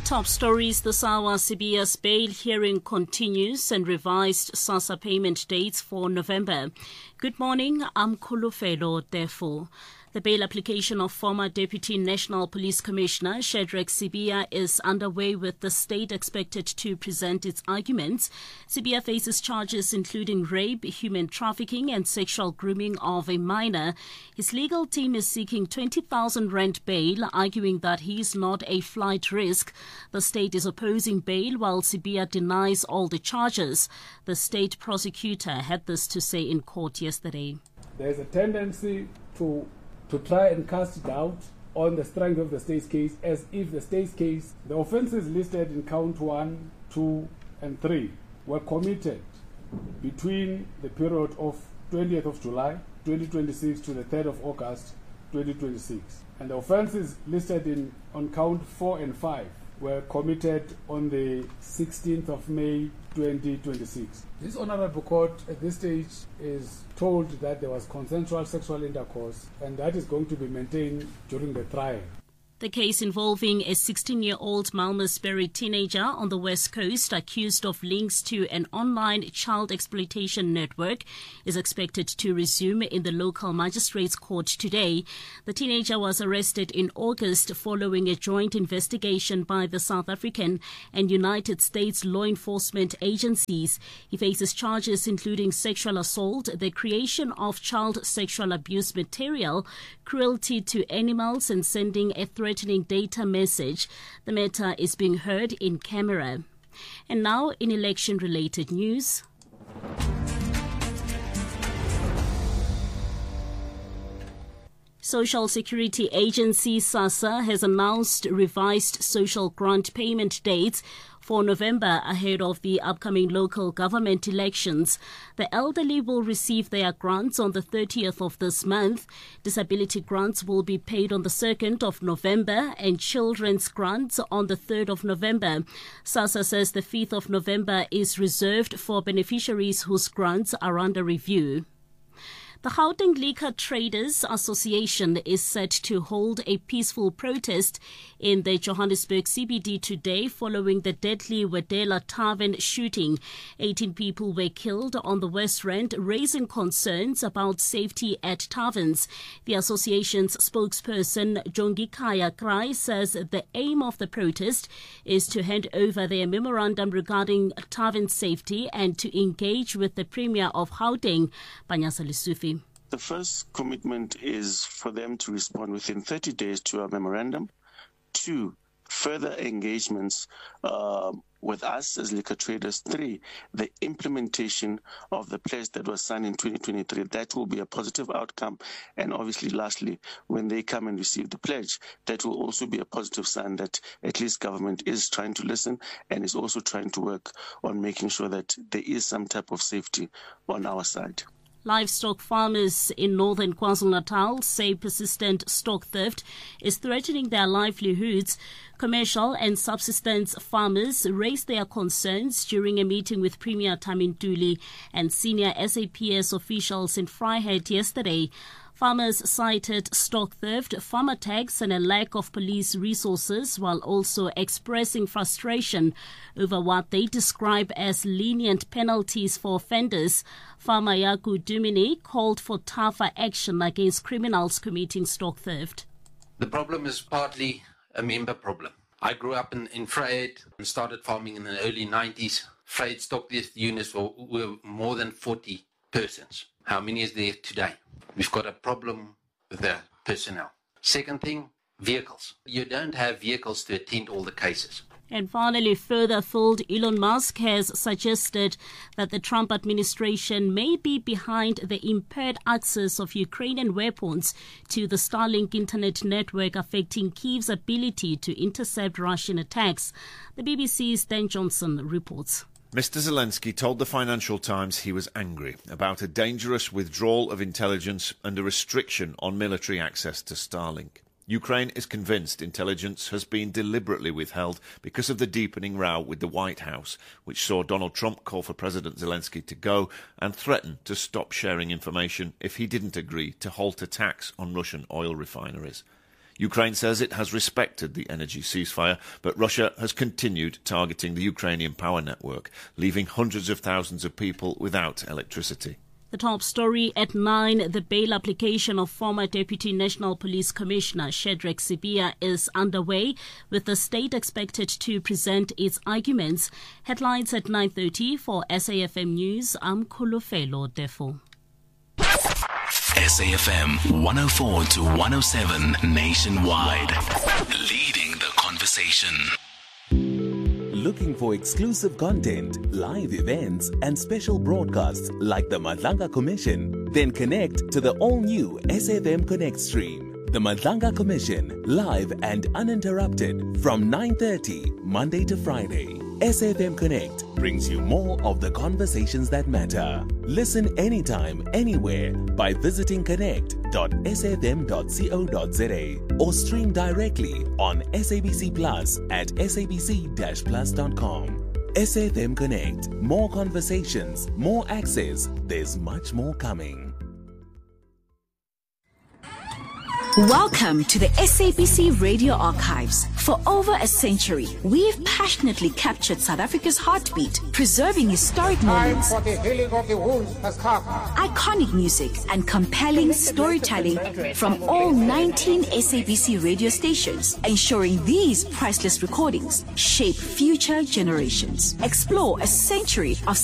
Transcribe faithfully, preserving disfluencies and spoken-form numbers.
Top stories. The SAWA Sibiya's bail hearing continues and revised SASSA payment dates for November. Good morning, I'm Khulufelo, therefore. The bail application of former Deputy National Police Commissioner Shadrack Sibiya is underway, with the state expected to present its arguments. Sibiya faces charges including rape, human trafficking and sexual grooming of a minor. His legal team is seeking twenty thousand rand bail, arguing that he is not a flight risk. The state is opposing bail while Sibiya denies all the charges. The state prosecutor had this to say in court yesterday. There's a tendency to to try and cast doubt on the strength of the state's case, as if the state's case, the offences listed in count one, two, and three were committed between the period of twentieth of July twenty twenty-six to the third of August twenty twenty-six. And the offences listed in on count four and five were committed on the sixteenth of May twenty twenty-six. This Honourable Court at this stage is told that there was consensual sexual intercourse, and that is going to be maintained during the trial. The case involving a sixteen-year-old Malmesbury teenager on the West Coast accused of links to an online child exploitation network is expected to resume in the local magistrates' court today. The teenager was arrested in August following a joint investigation by the South African and United States law enforcement agencies. He faces charges including sexual assault, the creation of child sexual abuse material, cruelty to animals and sending a threatening data message. The matter is being heard in camera. And now in election-related news. Social Security Agency SASSA has announced revised social grant payment dates for November ahead of the upcoming local government elections. The elderly will receive their grants on the thirtieth of this month. Disability grants will be paid on the second of November and children's grants on the third of November. SASSA says the fifth of November is reserved for beneficiaries whose grants are under review. The Gauteng Liquor Traders Association is set to hold a peaceful protest in the Johannesburg C B D today following the deadly Wedela Tavern shooting. eighteen people were killed on the West Rand, raising concerns about safety at taverns. The association's spokesperson, Jongikaya Krai, says the aim of the protest is to hand over their memorandum regarding tavern safety and to engage with the Premier of Gauteng, Panyaza Lesufi. The first commitment is for them to respond within thirty days to our memorandum. Two, further engagements uh, with us as liquor traders. Three, the implementation of the pledge that was signed in twenty twenty-three. That will be a positive outcome. And obviously, lastly, when they come and receive the pledge, that will also be a positive sign that at least government is trying to listen and is also trying to work on making sure that there is some type of safety on our side. Livestock farmers in northern KwaZulu-Natal say persistent stock theft is threatening their livelihoods. Commercial and subsistence farmers raised their concerns during a meeting with Premier Tamintuli and senior S A P S officials in Vryheid yesterday. Farmers cited stock theft, farmer tax and a lack of police resources, while also expressing frustration over what they describe as lenient penalties for offenders. Farmer Yaku Dumini called for tougher action against criminals committing stock theft. The problem is partly a member problem. I grew up in, in Vryheid and started farming in the early nineties. Vryheid stock theft units were, were more than forty persons. How many is there today? We've got a problem with the personnel. Second thing, vehicles. You don't have vehicles to attend all the cases. And finally, further afield, Elon Musk has suggested that the Trump administration may be behind the impaired access of Ukrainian weapons to the Starlink internet network, affecting Kyiv's ability to intercept Russian attacks. The B B C's Dan Johnson reports. Mister Zelensky told the Financial Times he was angry about a dangerous withdrawal of intelligence and a restriction on military access to Starlink. Ukraine is convinced intelligence has been deliberately withheld because of the deepening row with the White House, which saw Donald Trump call for President Zelensky to go and threaten to stop sharing information if he didn't agree to halt attacks on Russian oil refineries. Ukraine says it has respected the energy ceasefire, but Russia has continued targeting the Ukrainian power network, leaving hundreds of thousands of people without electricity. The top story at nine, the bail application of former Deputy National Police Commissioner Shadrack Sibiya is underway, with the state expected to present its arguments. Headlines at nine thirty for S A F M News. I'm Kulufelo Defo. S A F M one oh four to one oh seven nationwide, leading the conversation. Looking for exclusive content, live events, and special broadcasts like the Madlanga Commission? Then connect to the all-new S A F M Connect stream. The Madlanga Commission, live and uninterrupted from nine thirty Monday to Friday. S A F M Connect brings you more of the conversations that matter. Listen anytime, anywhere by visiting connect dot s a f m dot co dot z a or stream directly on S A B C Plus at s a b c dash plus dot com. S A F M Connect. More conversations, more access. There's much more coming. Welcome to the S A B C Radio Archives. For over a century, we've passionately captured South Africa's heartbeat, preserving historic moments, Time for the healing of the wounds has come. iconic music, and compelling storytelling from all nineteen S A B C radio stations, ensuring these priceless recordings shape future generations. Explore a century of